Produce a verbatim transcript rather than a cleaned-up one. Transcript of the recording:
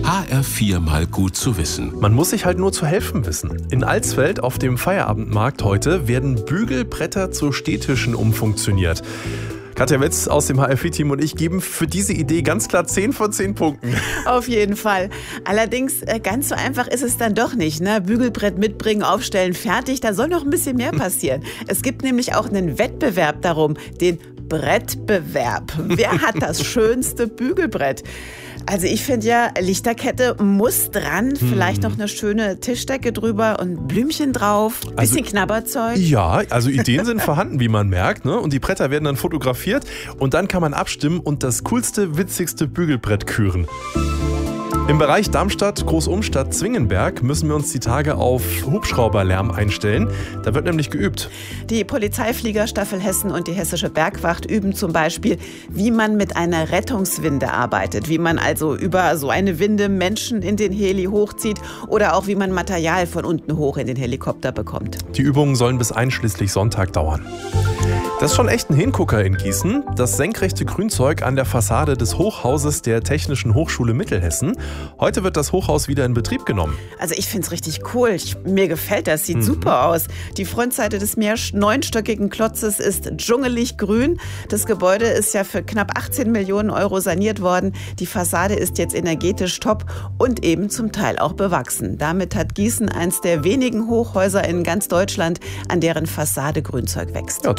H R vier mal gut zu wissen. Man muss sich halt nur zu helfen wissen. In Alsfeld auf dem Feierabendmarkt heute werden Bügelbretter zu Stehtischen umfunktioniert. Katja Wetz aus dem H R vier Team und ich geben für diese Idee ganz klar zehn von zehn Punkten. Auf jeden Fall. Allerdings, äh, ganz so einfach ist es dann doch nicht. Ne? Bügelbrett mitbringen, aufstellen, fertig. Da soll noch ein bisschen mehr passieren. Es gibt nämlich auch einen Wettbewerb darum, den Brettbewerb. Wer hat das schönste Bügelbrett? Also ich finde ja, Lichterkette muss dran, vielleicht noch eine schöne Tischdecke drüber und Blümchen drauf, bisschen Also, Knabberzeug. Ja, also Ideen sind vorhanden, wie man merkt, ne? Und die Bretter werden dann fotografiert und dann kann man abstimmen und das coolste, witzigste Bügelbrett küren. Im Bereich Darmstadt, Großumstadt, Zwingenberg müssen wir uns die Tage auf Hubschrauberlärm einstellen. Da wird nämlich geübt. Die Polizeifliegerstaffel Hessen und die Hessische Bergwacht üben zum Beispiel, wie man mit einer Rettungswinde arbeitet. Wie man also über so eine Winde Menschen in den Heli hochzieht oder auch wie man Material von unten hoch in den Helikopter bekommt. Die Übungen sollen bis einschließlich Sonntag dauern. Das ist schon echt ein Hingucker in Gießen. Das senkrechte Grünzeug an der Fassade des Hochhauses der Technischen Hochschule Mittelhessen. Heute wird das Hochhaus wieder in Betrieb genommen. Also ich finde es richtig cool. Ich, mir gefällt das, sieht mhm. super aus. Die Frontseite des mehr neunstöckigen Klotzes ist dschungelig grün. Das Gebäude ist ja für knapp achtzehn Millionen Euro saniert worden. Die Fassade ist jetzt energetisch top und eben zum Teil auch bewachsen. Damit hat Gießen eins der wenigen Hochhäuser in ganz Deutschland, an deren Fassade Grünzeug wächst. Ja,